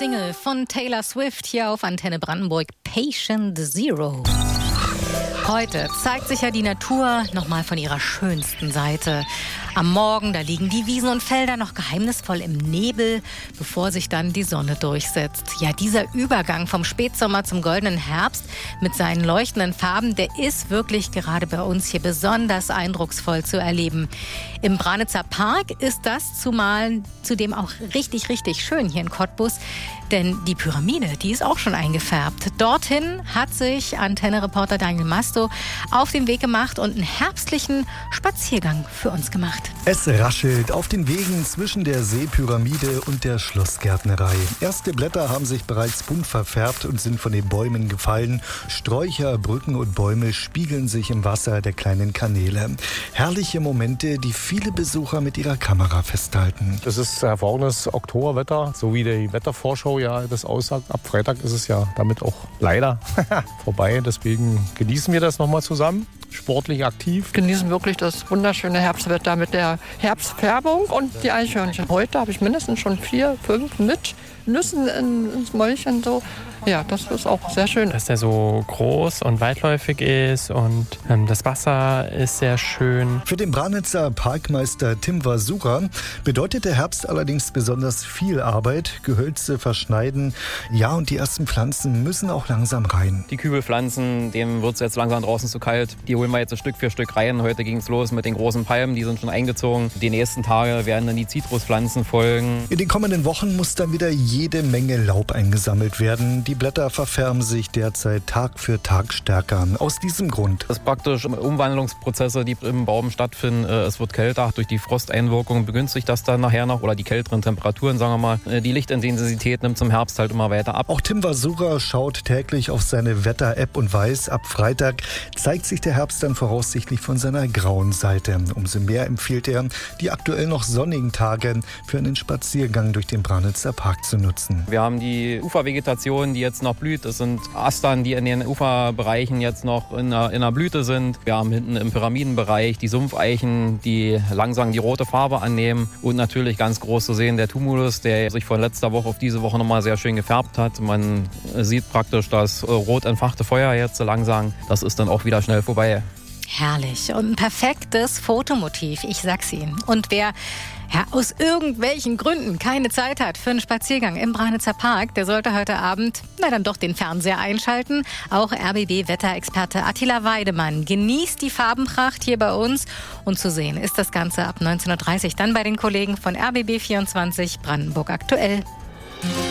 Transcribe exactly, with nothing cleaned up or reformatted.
Single von Taylor Swift hier auf Antenne Brandenburg, Patient Zero. Heute zeigt sich ja die Natur nochmal von ihrer schönsten Seite. Am Morgen, da liegen die Wiesen und Felder noch geheimnisvoll im Nebel, bevor sich dann die Sonne durchsetzt. Ja, dieser Übergang vom Spätsommer zum goldenen Herbst mit seinen leuchtenden Farben, der ist wirklich gerade bei uns hier besonders eindrucksvoll zu erleben. Im Branitzer Park ist das zumal zudem auch richtig, richtig schön hier in Cottbus. Denn die Pyramide, die ist auch schon eingefärbt. Dorthin hat sich Antenne-Reporter Daniel Masto auf den Weg gemacht und einen herbstlichen Spaziergang für uns gemacht. Es raschelt auf den Wegen zwischen der Seepyramide und der Schlossgärtnerei. Erste Blätter haben sich bereits bunt verfärbt und sind von den Bäumen gefallen. Sträucher, Brücken und Bäume spiegeln sich im Wasser der kleinen Kanäle. Herrliche Momente, die viele Besucher mit ihrer Kamera festhalten. Das ist hervorragendes Oktoberwetter, so wie die Wettervorschau ja das aussagt. Ab Freitag ist es ja damit auch leider vorbei. Deswegen genießen wir das nochmal zusammen. Sportlich aktiv. Genießen wirklich das wunderschöne Herbstwetter mit der Herbstfärbung und die Eichhörnchen. Heute habe ich mindestens schon vier, fünf mit Nüssen in, ins Mäulchen. So. Ja, das ist auch sehr schön. Dass der so groß und weitläufig ist und ähm, das Wasser ist sehr schön. Für den Branitzer Parkmeister Tim Wasura bedeutet der Herbst allerdings besonders viel Arbeit. Gehölze verschneiden. Ja, und die ersten Pflanzen müssen auch langsam rein. Die Kübelpflanzen, denen wird es jetzt langsam draußen zu kalt. Die holen wir jetzt Stück für Stück rein. Heute ging es los mit den großen Palmen, die sind schon eingezogen. Die nächsten Tage werden dann die Zitruspflanzen folgen. In den kommenden Wochen muss dann wieder jede Menge Laub eingesammelt werden. Die Blätter verfärben sich derzeit Tag für Tag stärker. Aus diesem Grund. Das ist praktisch Umwandlungsprozesse, die im Baum stattfinden. Es wird kälter. Durch die Frosteinwirkung begünstigt das dann nachher noch. Oder die kälteren Temperaturen, sagen wir mal. Die Lichtintensität nimmt zum Herbst halt immer weiter ab. Auch Tim Wasura schaut täglich auf seine Wetter-App und weiß, ab Freitag zeigt sich der Herbst dann voraussichtlich von seiner grauen Seite. Umso mehr empfiehlt er, die aktuell noch sonnigen Tage für einen Spaziergang durch den Branitzer Park zu nutzen. Wir haben die Ufervegetation, die jetzt noch blüht. Das sind Astern, die in den Uferbereichen jetzt noch in der, in der Blüte sind. Wir haben hinten im Pyramidenbereich die Sumpfeichen, die langsam die rote Farbe annehmen. Und natürlich ganz groß zu sehen der Tumulus, der sich von letzter Woche auf diese Woche nochmal sehr schön gefärbt hat. Man sieht praktisch das rot entfachte Feuer jetzt so langsam. Das ist dann auch wieder schnell vorbei. Herrlich und ein perfektes Fotomotiv, ich sag's Ihnen. Und wer ja, aus irgendwelchen Gründen keine Zeit hat für einen Spaziergang im Branitzer Park, der sollte heute Abend na dann doch den Fernseher einschalten. Auch R B B-Wetterexperte Attila Weidemann genießt die Farbenpracht hier bei uns. Und zu sehen ist das Ganze ab neunzehn Uhr dreißig dann bei den Kollegen von R B B vierundzwanzig Brandenburg aktuell.